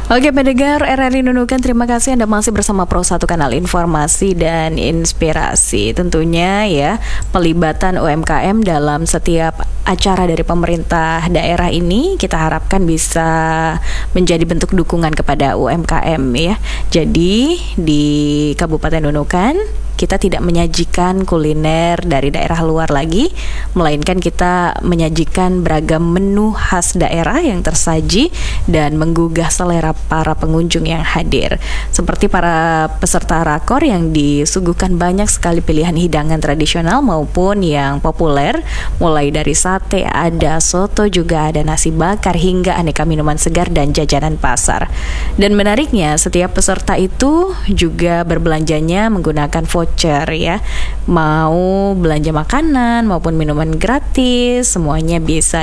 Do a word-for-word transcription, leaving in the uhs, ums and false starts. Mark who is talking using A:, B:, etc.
A: Oke pendengar R R I Nunukan, terima kasih Anda masih bersama Pro satu Kanal Informasi dan Inspirasi. Tentunya ya, pelibatan U M K M dalam setiap acara dari pemerintah daerah ini kita harapkan bisa menjadi bentuk dukungan kepada U M K M ya. Jadi di Kabupaten Nunukan kita tidak menyajikan kuliner dari daerah luar lagi, melainkan kita menyajikan beragam menu khas daerah yang tersaji dan menggugah selera para pengunjung yang hadir. Seperti para peserta rakor yang disuguhkan banyak sekali pilihan hidangan tradisional maupun yang populer, mulai dari sate, ada soto, juga ada nasi bakar, hingga aneka minuman segar dan jajanan pasar. Dan menariknya, setiap peserta itu juga berbelanjanya menggunakan voucher ya. Mau belanja makanan maupun minuman gratis, semuanya bisa